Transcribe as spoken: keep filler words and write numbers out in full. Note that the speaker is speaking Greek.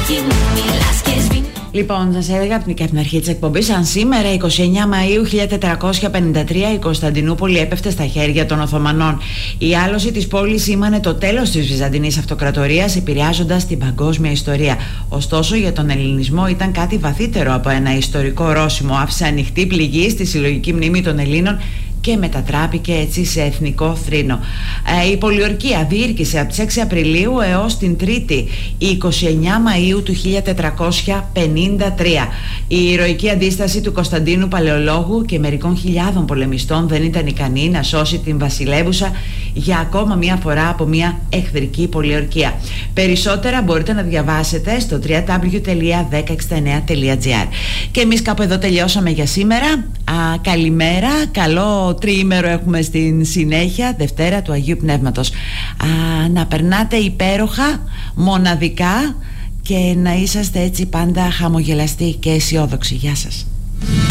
Λοιπόν, σας έλεγα από την αρχή της εκπομπής, αν σήμερα εικοστή ενάτη Μαΐου χίλια τετρακόσια πενήντα τρία η Κωνσταντινούπολη έπεφτε στα χέρια των Οθωμανών. Η άλωση της πόλης σήμανε το τέλος της Βυζαντινής Αυτοκρατορίας, επηρεάζοντας την παγκόσμια ιστορία. Ωστόσο, για τον ελληνισμό ήταν κάτι βαθύτερο από ένα ιστορικό ορόσημο. Άφησε ανοιχτή πληγή στη συλλογική μνήμη των Ελλήνων και μετατράπηκε έτσι σε εθνικό θρήνο. Ε, η πολιορκία διήρκησε από τις έξι Απριλίου έως την Τρίτη εικοστή ενάτη Μαΐου του χίλια τετρακόσια πενήντα τρία. Η ηρωική αντίσταση του Κωνσταντίνου Παλαιολόγου και μερικών χιλιάδων πολεμιστών δεν ήταν ικανή να σώσει την βασιλεύουσα για ακόμα μία φορά από μία εχθρική πολιορκία. Περισσότερα μπορείτε να διαβάσετε στο double-u double-u double-u τελεία δέκα εξήντα εννέα τελεία τζι άρ. Και εμείς κάπου εδώ τελειώσαμε για σήμερα. Α, καλημέρα, καλό τριήμερο έχουμε στην συνέχεια, Δευτέρα του Αγίου Πνεύματος. Α, να περνάτε υπέροχα, μοναδικά και να είσαστε έτσι πάντα χαμογελαστοί και αισιόδοξοι. Γεια σας.